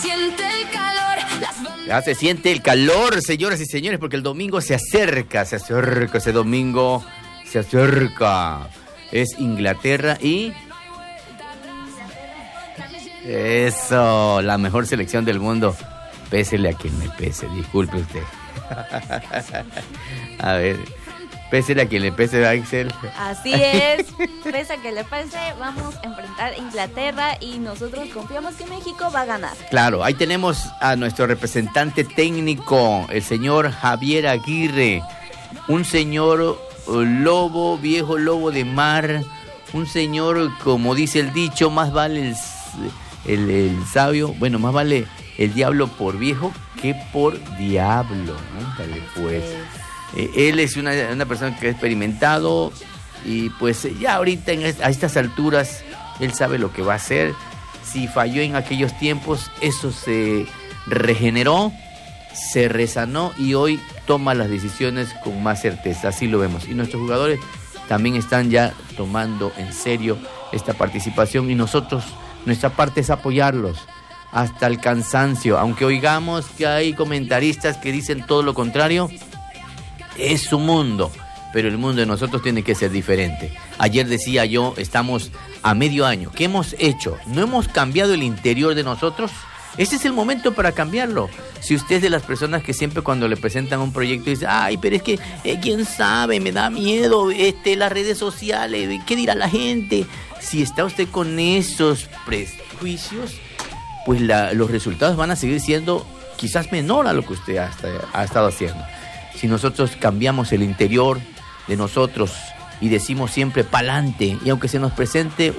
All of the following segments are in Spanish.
Siente el calor, ya se siente el calor, señoras y señores, porque el domingo se acerca ese domingo, se acerca. Es Inglaterra y... Eso, la mejor selección del mundo. Pésele a quien me pese, disculpe usted. A ver, pésele a quien le pese, Axel. Así es, pese a que le pese, vamos a enfrentar a Inglaterra y nosotros confiamos que México va a ganar. Claro, ahí tenemos a nuestro representante técnico, el señor Javier Aguirre, un señor lobo, viejo lobo de mar, un señor, como dice el dicho, más vale el sabio, bueno, más vale el diablo por viejo que por diablo. Ándale, pues. Él es una persona que ha experimentado y pues ya ahorita a estas alturas él sabe lo que va a hacer. Si falló en aquellos tiempos, eso se regeneró, se resanó y hoy toma las decisiones con más certeza. Así lo vemos. Y nuestros jugadores también están ya tomando en serio esta participación y nosotros, nuestra parte es apoyarlos hasta el cansancio, aunque oigamos que hay comentaristas que dicen todo lo contrario. Es su mundo, pero el mundo de nosotros tiene que ser diferente. Ayer decía yo, estamos a medio año. ¿Qué hemos hecho? ¿No hemos cambiado el interior de nosotros? Ese es el momento para cambiarlo. Si usted es de las personas que siempre cuando le presentan un proyecto dice, ay, pero es que, quién sabe, me da miedo, las redes sociales, ¿qué dirá la gente? Si está usted con esos prejuicios, pues los resultados van a seguir siendo quizás menor a lo que usted ha estado haciendo. Si nosotros cambiamos el interior de nosotros y decimos siempre pa'lante, y aunque se nos presente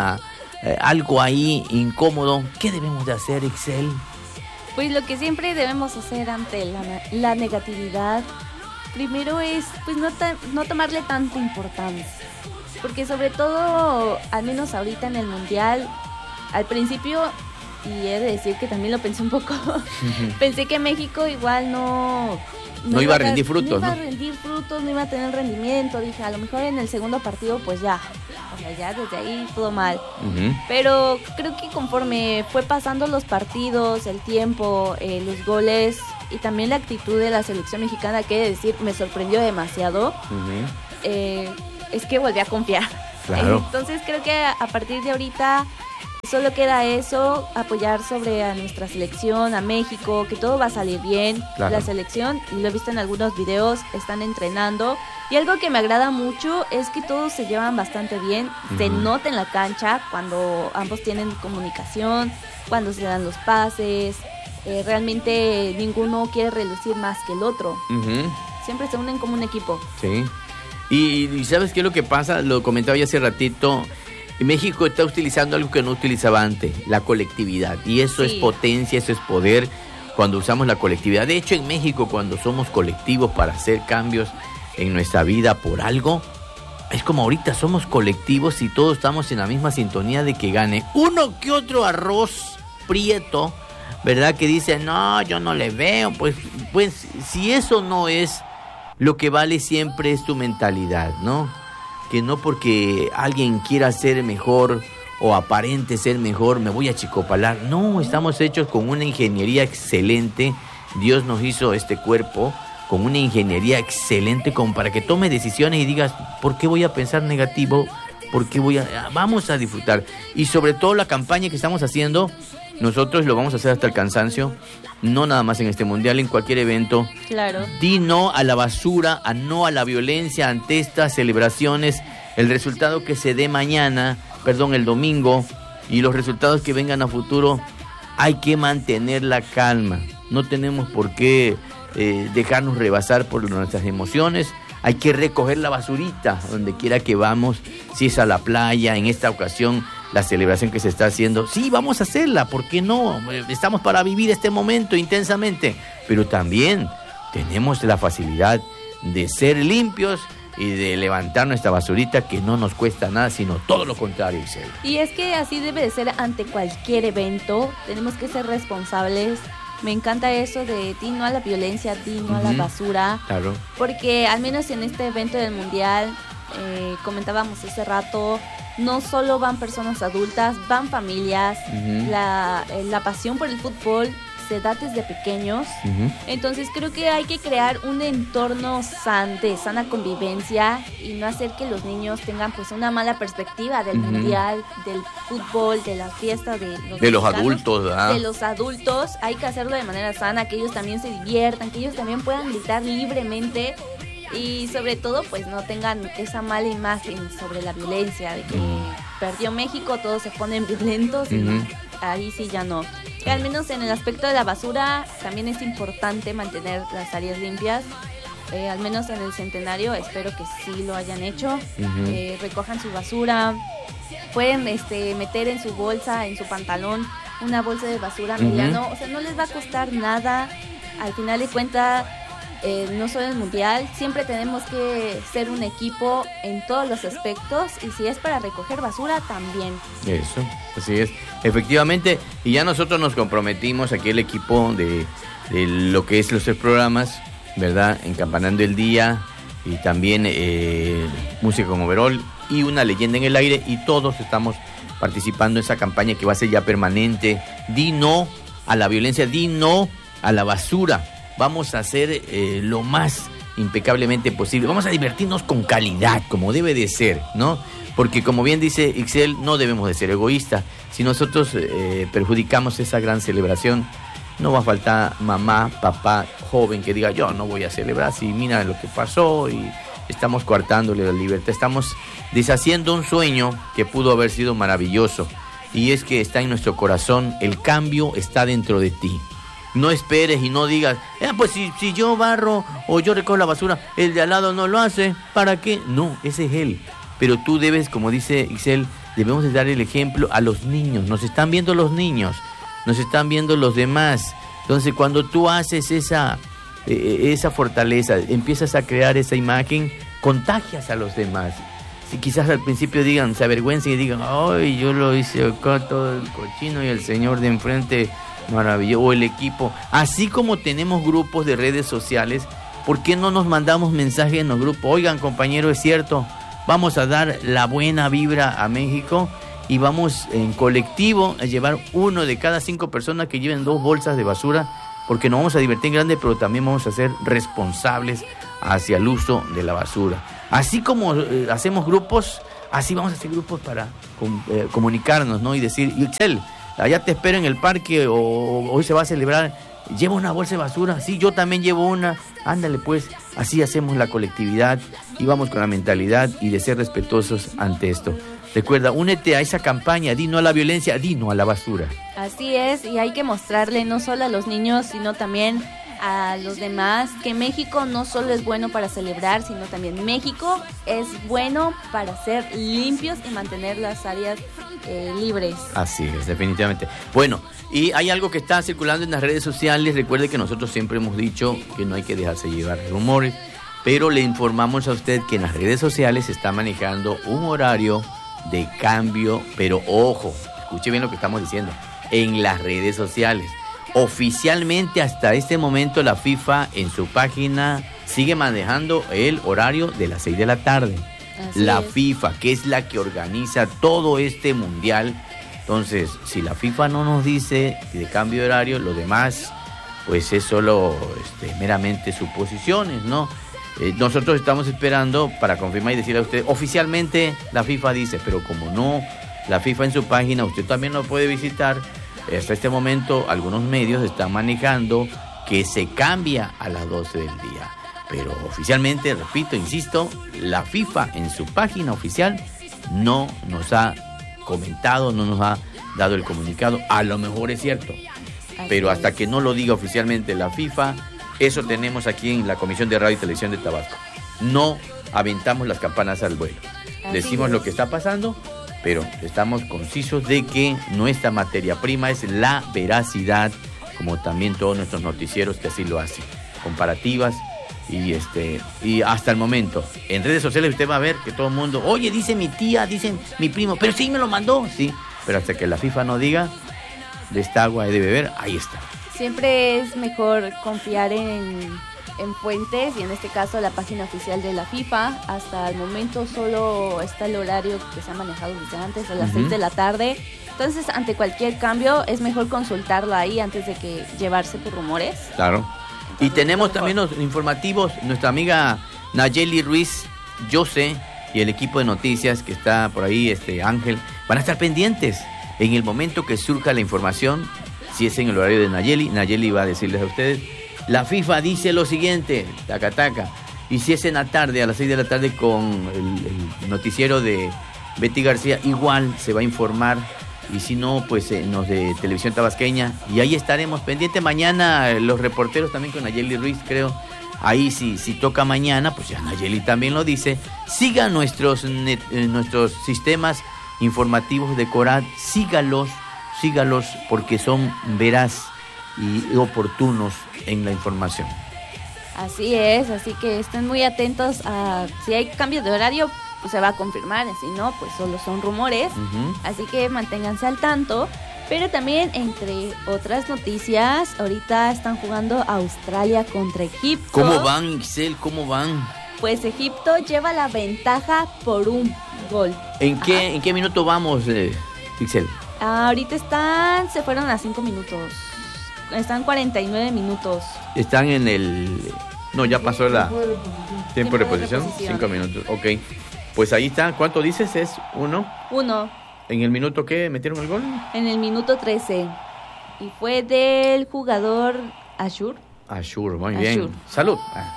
algo ahí incómodo, ¿qué debemos de hacer, Excel? Pues lo que siempre debemos hacer ante la negatividad, primero es pues no tomarle tanta importancia, porque sobre todo, al menos ahorita en el Mundial, al principio, y he de decir que también lo pensé un poco, pensé que México igual no iba a rendir frutos, no iba a tener rendimiento. Dije, a lo mejor en el segundo partido pues ya desde ahí todo mal. Pero creo que conforme fue pasando los partidos, el tiempo, los goles y también la actitud de la selección mexicana, que he de decir, me sorprendió demasiado, es que volví a confiar. Claro. Entonces creo que a partir de ahorita solo queda eso, apoyar sobre a nuestra selección, a México, que todo va a salir bien. Claro. La selección, y lo he visto en algunos videos, están entrenando. Y algo que me agrada mucho es que todos se llevan bastante bien. Se nota en la cancha cuando ambos tienen comunicación, cuando se dan los pases. Realmente ninguno quiere relucir más que el otro. Siempre se unen como un equipo. Sí. Y ¿sabes qué es lo que pasa? Lo comentaba ya hace ratito. México está utilizando algo que no utilizaba antes, la colectividad. Y eso es potencia, eso es poder cuando usamos la colectividad. De hecho, en México, cuando somos colectivos para hacer cambios en nuestra vida por algo, es como ahorita somos colectivos y todos estamos en la misma sintonía de que gane uno que otro arroz prieto, ¿verdad? Que dice, no, yo no le veo. Pues si eso no es, lo que vale siempre es tu mentalidad, ¿no? Que no porque alguien quiera ser mejor o aparente ser mejor, me voy a chicopalar. No, estamos hechos con una ingeniería excelente. Dios nos hizo este cuerpo con una ingeniería excelente como para que tome decisiones y digas, ¿por qué voy a pensar negativo? ¿Por qué vamos a disfrutar? Y sobre todo la campaña que estamos haciendo, nosotros lo vamos a hacer hasta el cansancio, no nada más en este mundial, en cualquier evento. Claro. Di no a la basura, no a la violencia ante estas celebraciones. El resultado que se dé el domingo, y los resultados que vengan a futuro, hay que mantener la calma. No tenemos por qué dejarnos rebasar por nuestras emociones. Hay que recoger la basurita donde quiera que vamos, si es a la playa, en esta ocasión la celebración que se está haciendo, sí, vamos a hacerla, ¿por qué no? Estamos para vivir este momento intensamente, pero también tenemos la facilidad de ser limpios y de levantar nuestra basurita, que no nos cuesta nada, sino todo lo contrario, Isel. Y es que así debe de ser ante cualquier evento, tenemos que ser responsables. Me encanta eso de di no a la violencia, di no a la basura. Claro. Porque al menos en este evento del Mundial, comentábamos hace rato, no solo van personas adultas, van familias. La pasión por el fútbol se da desde pequeños. Entonces creo que hay que crear un entorno de sana convivencia y no hacer que los niños tengan pues una mala perspectiva del mundial, del fútbol, de las fiestas de los adultos, ¿verdad? De los adultos. Hay que hacerlo de manera sana, que ellos también se diviertan, que ellos también puedan gritar libremente y sobre todo pues no tengan esa mala imagen sobre la violencia de que perdió México, todos se ponen violentos y ahí sí ya no. Al menos en el aspecto de la basura también es importante mantener las áreas limpias. Al menos en el centenario espero que sí lo hayan hecho. Recojan su basura, pueden meter en su bolsa, en su pantalón, una bolsa de basura mediano, o sea, no les va a costar nada. Al final de cuentas, no solo el mundial, siempre tenemos que ser un equipo en todos los aspectos, y si es para recoger basura, también. Eso, así es, efectivamente, y ya nosotros nos comprometimos aquí el equipo de lo que es los 3 programas, ¿verdad? Encampanando el Día, y también Música con Overol y Una Leyenda en el Aire, y todos estamos participando en esa campaña que va a ser ya permanente. Di no a la violencia, di no a la basura. Vamos a hacer lo más impecablemente posible. Vamos a divertirnos con calidad, como debe de ser, ¿no? Porque como bien dice Ixel, no debemos de ser egoístas. Si nosotros perjudicamos esa gran celebración, no va a faltar mamá, papá, joven que diga, yo no voy a celebrar, si mira lo que pasó y estamos coartándole la libertad. Estamos deshaciendo un sueño que pudo haber sido maravilloso. Y es que está en nuestro corazón, el cambio está dentro de ti. No esperes y no digas, pues si yo barro o yo recojo la basura, el de al lado no lo hace, ¿para qué? No, ese es él. Pero tú debes, como dice Ixel, debemos de dar el ejemplo a los niños. Nos están viendo los niños, nos están viendo los demás. Entonces, cuando tú haces esa fortaleza, empiezas a crear esa imagen, contagias a los demás. Si quizás al principio digan, se avergüencen y digan, ay, yo lo hice acá todo el cochino y el señor de enfrente... maravilloso, o el equipo. Así como tenemos grupos de redes sociales, ¿por qué no nos mandamos mensajes en los grupos? Oigan, compañero, es cierto, vamos a dar la buena vibra a México y vamos en colectivo a llevar 1 de cada 5 personas que lleven 2 bolsas de basura, porque nos vamos a divertir en grande, pero también vamos a ser responsables hacia el uso de la basura. Así como hacemos grupos, así vamos a hacer grupos para comunicarnos, ¿no? Y decir, Ixel, allá te espero en el parque, o hoy se va a celebrar, lleva una bolsa de basura, sí, yo también llevo una, ándale pues, así hacemos la colectividad y vamos con la mentalidad y de ser respetuosos ante esto. Recuerda, únete a esa campaña, di no a la violencia, di no a la basura. Así es, y hay que mostrarle no solo a los niños, sino también a los demás, que México no solo es bueno para celebrar, sino también México es bueno para ser limpios y mantener las áreas libres. Así es, definitivamente. Bueno, y hay algo que está circulando en las redes sociales. Recuerde que nosotros siempre hemos dicho que no hay que dejarse llevar rumores, pero le informamos a usted que en las redes sociales se está manejando un horario de cambio, pero ojo, escuche bien lo que estamos diciendo, en las redes sociales. Oficialmente hasta este momento la FIFA en su página sigue manejando el horario de las 6 de la tarde. Así la es. FIFA, que es la que organiza todo este mundial. Entonces, si la FIFA no nos dice de cambio de horario, lo demás pues es solo meramente suposiciones, ¿no? Nosotros estamos esperando para confirmar y decirle a usted, oficialmente la FIFA dice, pero como no, la FIFA en su página, usted también lo puede visitar. Hasta este momento algunos medios están manejando que se cambia a las 12 del día. Pero oficialmente, repito, insisto, la FIFA en su página oficial no nos ha comentado, no nos ha dado el comunicado. A lo mejor es cierto, pero hasta que no lo diga oficialmente la FIFA, eso tenemos aquí en la Comisión de Radio y Televisión de Tabasco. No aventamos las campanas al vuelo. Decimos lo que está pasando, pero estamos concisos de que nuestra materia prima es la veracidad, como también todos nuestros noticieros que así lo hacen. Comparativas y hasta el momento en redes sociales usted va a ver que todo el mundo, oye, dice mi tía, dice mi primo, pero sí me lo mandó, sí, pero hasta que la FIFA no diga de esta agua he de beber, ahí está. Siempre es mejor confiar en en fuentes, y en este caso la página oficial de la FIFA. Hasta el momento solo está el horario que se ha manejado desde antes, a las 6 de la tarde. Entonces, ante cualquier cambio, es mejor consultarlo ahí antes de que llevarse por rumores. Claro. Entonces, Y tenemos también los informativos, nuestra amiga Nayeli Ruiz, José y el equipo de noticias que está por ahí, Ángel, van a estar pendientes en el momento que surja la información. Si es en el horario de Nayeli va a decirles a ustedes, la FIFA dice lo siguiente, taca taca. Y si es en la tarde, a las 6 de la tarde, con el noticiero de Betty García, igual se va a informar. Y si no, pues nos de Televisión Tabasqueña. Y ahí estaremos pendientes. Mañana los reporteros también con Nayeli Ruiz, creo. Ahí si toca mañana, pues ya Nayeli también lo dice. Sigan nuestros sistemas informativos de Corat. Sígalos porque son veraz y oportunos en la información. Así es, así que estén muy atentos a si hay cambios de horario, pues se va a confirmar, si no, pues solo son rumores. Así que manténganse al tanto. Pero también, entre otras noticias, ahorita están jugando Australia contra Egipto. ¿Cómo van, Ixel? ¿Cómo van? Pues Egipto lleva la ventaja por un gol. ¿En qué minuto vamos, Ixel? Ahorita se fueron a 5 minutos. Están 49 minutos. Están en el... No, ya pasó la... Tiempo de reposición. 5 minutos, ok. Pues ahí está. ¿Cuánto dices? ¿Es 1? 1. ¿En el minuto qué metieron el gol? En el minuto 13. Y fue del jugador Ashur. Ashur, muy bien. Salud.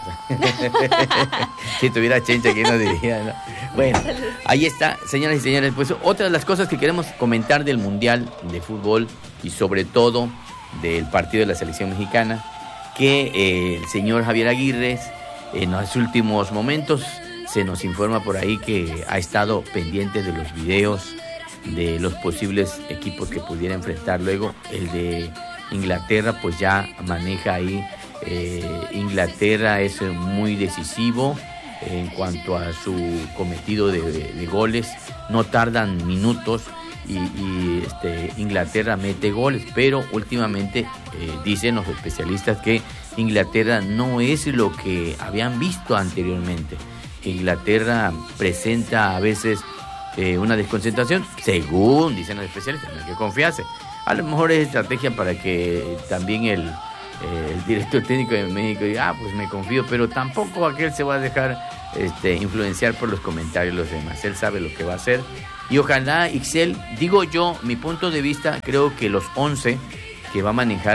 Si tuviera Chencha aquí no diría, ¿no? Bueno, ahí está, señoras y señores. Pues otra de las cosas que queremos comentar del Mundial de Fútbol y sobre todo del partido de la selección mexicana, que el señor Javier Aguirre en los últimos momentos se nos informa por ahí que ha estado pendiente de los videos de los posibles equipos que pudiera enfrentar luego. El de Inglaterra pues ya maneja ahí, Inglaterra es muy decisivo en cuanto a su cometido de goles, no tardan minutos y Inglaterra mete goles, pero últimamente dicen los especialistas que Inglaterra no es lo que habían visto anteriormente, que Inglaterra presenta a veces una desconcentración, según dicen los especialistas, no hay que confiarse. A lo mejor es estrategia para que también el director técnico de México diga, pues me confío, pero tampoco aquel se va a dejar influenciar por los comentarios de los demás. Él sabe lo que va a hacer. Y ojalá, Ixel, digo yo, mi punto de vista, creo que los 11 que va a manejar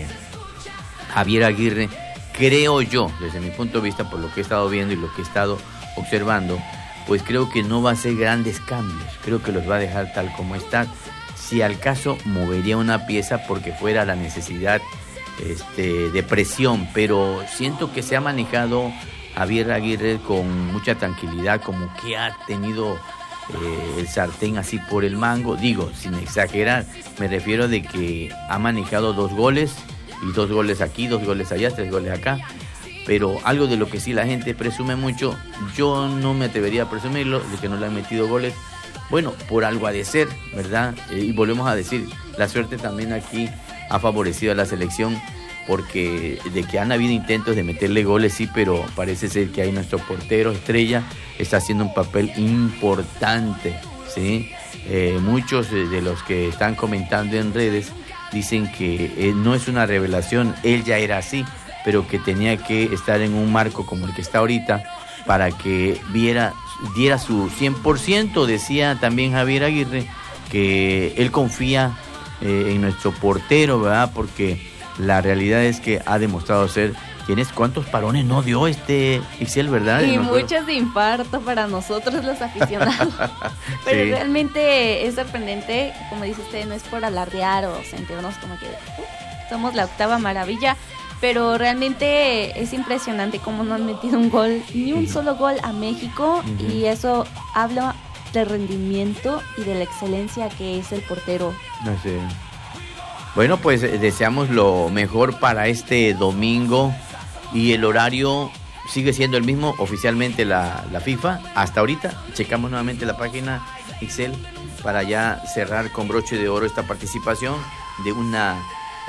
Javier Aguirre, creo yo, desde mi punto de vista, por lo que he estado viendo y lo que he estado observando, pues creo que no va a hacer grandes cambios. Creo que los va a dejar tal como están. Si al caso movería una pieza porque fuera la necesidad de presión, pero siento que se ha manejado Javier Aguirre con mucha tranquilidad, como que ha tenido el sartén así por el mango. Digo, sin exagerar, me refiero de que ha manejado 2 goles, y 2 goles aquí, 2 goles allá, 3 goles acá. Pero algo de lo que sí la gente presume mucho, yo no me atrevería a presumirlo, de que no le han metido goles. Bueno, por algo ha de ser, ¿verdad? Y volvemos a decir, la suerte también aquí ha favorecido a la selección, porque de que han habido intentos de meterle goles, sí, pero parece ser que ahí nuestro portero estrella está haciendo un papel importante, ¿sí? Muchos de los que están comentando en redes dicen que no es una revelación, él ya era así, pero que tenía que estar en un marco como el que está ahorita para que diera su 100%. Decía también Javier Aguirre que él confía en nuestro portero, ¿verdad? Porque la realidad es que ha demostrado ser quien es. ¿Cuántos parones no dio Ixel, verdad? Y muchos de infarto para nosotros los aficionados. Pero sí, realmente es sorprendente, como dice usted, no es por alardear o sentirnos como que somos la octava maravilla, pero realmente es impresionante cómo no han metido un gol, ni un solo gol a México, y eso habla del rendimiento y de la excelencia que es el portero. No sé. Bueno, pues deseamos lo mejor para este domingo, y el horario sigue siendo el mismo oficialmente la FIFA. Hasta ahorita checamos nuevamente la página Ixel para ya cerrar con broche de oro esta participación de una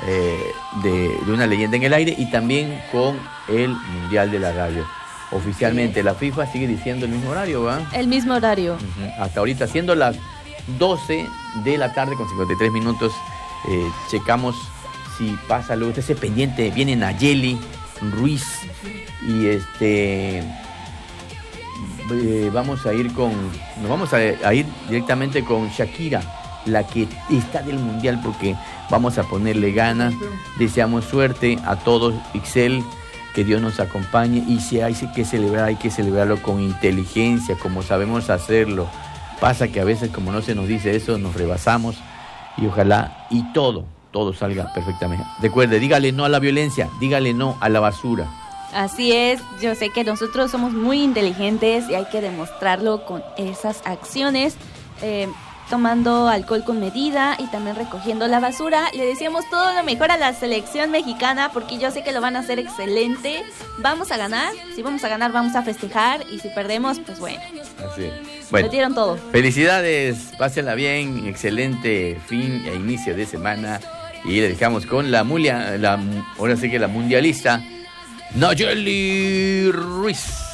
de una leyenda en el aire y también con el Mundial de la Radio. Oficialmente la FIFA sigue diciendo el mismo horario, ¿va? El mismo horario. Hasta ahorita, siendo las 12 de la tarde con 53 minutos, checamos si pasa luego. Usted se pendiente, viene Nayeli Ruiz y vamos a ir directamente con Shakira, la que está del Mundial, porque vamos a ponerle ganas. Deseamos suerte a todos, Ixel, que Dios nos acompañe, y si hay que celebrar, hay que celebrarlo con inteligencia, como sabemos hacerlo. Pasa que a veces, como no se nos dice eso, nos rebasamos, y ojalá y todo salga perfectamente. Recuerde, dígale no a la violencia, dígale no a la basura. Así es, yo sé que nosotros somos muy inteligentes y hay que demostrarlo con esas acciones, tomando alcohol con medida y también recogiendo la basura. Le deseamos todo lo mejor a la selección mexicana, porque yo sé que lo van a hacer excelente. Vamos a ganar, si vamos a ganar vamos a festejar, y si perdemos, pues bueno. Así es. Bueno, metieron todo. Felicidades, pásenla bien, excelente fin e inicio de semana, y le dejamos con ahora sí que la mundialista Nayeli Ruiz.